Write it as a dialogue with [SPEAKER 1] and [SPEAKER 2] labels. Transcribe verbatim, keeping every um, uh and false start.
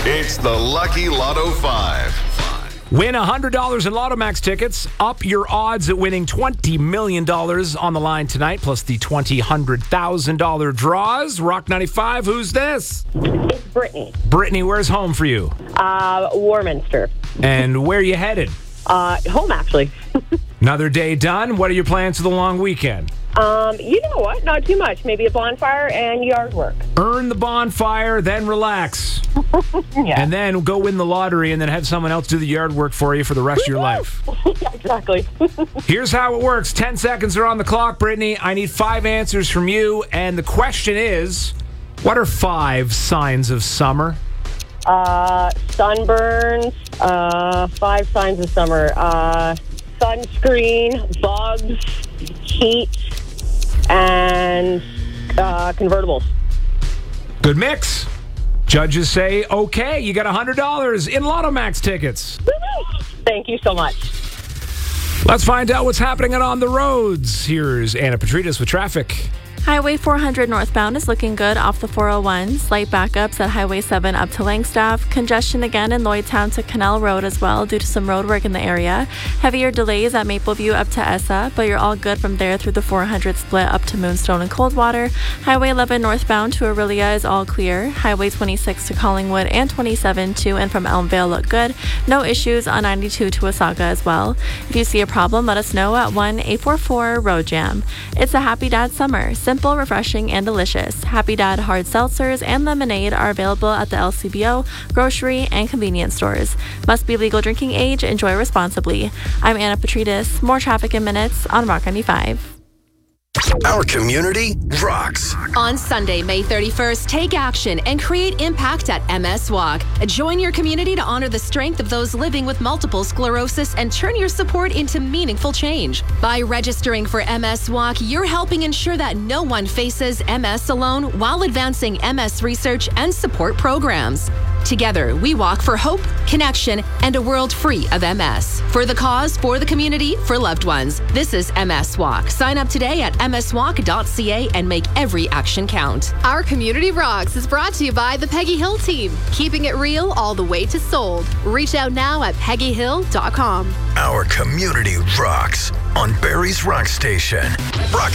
[SPEAKER 1] It's the Lucky Lotto five.
[SPEAKER 2] Win one hundred dollars in LottoMax tickets. Up your odds at winning twenty million dollars on the line tonight, plus the twenty one hundred thousand dollars draws. Rock ninety-five, who's this?
[SPEAKER 3] It's Brittany.
[SPEAKER 2] Brittany, where's home for you?
[SPEAKER 3] Uh, Warminster.
[SPEAKER 2] And where are you headed?
[SPEAKER 3] Uh, home, actually.
[SPEAKER 2] Another day done. What are your plans for the long weekend?
[SPEAKER 3] Um, you know what? Not too much. Maybe a bonfire and yard work.
[SPEAKER 2] Earn the bonfire, then relax.
[SPEAKER 3] Yeah.
[SPEAKER 2] And then go win the lottery and then have someone else do the yard work for you for the rest of your life.
[SPEAKER 3] Exactly.
[SPEAKER 2] Here's how it works. Ten seconds are on the clock, Brittany. I need five answers from you. And the question is, what are five signs of summer?
[SPEAKER 3] Uh, sunburns, uh, five signs of summer, uh, sunscreen, bugs, heat, and uh, convertibles.
[SPEAKER 2] Good mix. Judges say, okay, you got one hundred dollars in LottoMax tickets.
[SPEAKER 3] Thank you so much.
[SPEAKER 2] Let's find out what's happening on the roads. Here's Anna Petridis with traffic.
[SPEAKER 4] Highway four hundred northbound is looking good off the four oh one. Slight backups at Highway seven up to Langstaff. Congestion again in Lloydtown to Canal Road as well due to some road work in the area. Heavier delays at Mapleview up to Essa, but you're all good from there through the four hundred split up to Moonstone and Coldwater. Highway eleven northbound to Aurelia is all clear. Highway twenty-six to Collingwood and twenty-seven to and from Elmvale look good. No issues on ninety-two to Wasaga as well. If you see a problem, let us know at one eight four four road jam. It's a Happy Dad summer. Simple, refreshing, and delicious. Happy Dad hard seltzers and lemonade are available at the L C B O, grocery, and convenience stores. Must be legal drinking age. Enjoy responsibly. I'm Anna Petridis. More traffic in minutes on Rock ninety-five.
[SPEAKER 1] Our community rocks.
[SPEAKER 5] On Sunday, May thirty-first, take action and create impact at M S Walk. Join your community to honor the strength of those living with multiple sclerosis and turn your support into meaningful change. By registering for M S Walk, you're helping ensure that no one faces M S alone while advancing M S research and support programs. Together, we walk for hope, connection, and a world free of M S. For the cause, for the community, for loved ones. This is M S Walk. Sign up today at m s walk dot c a and make every action count.
[SPEAKER 6] Our Community Rocks is brought to you by the Peggy Hill team, keeping it real all the way to sold. Reach out now at peggy hill dot com.
[SPEAKER 1] Our community rocks on Barrie's Rock Station. Rock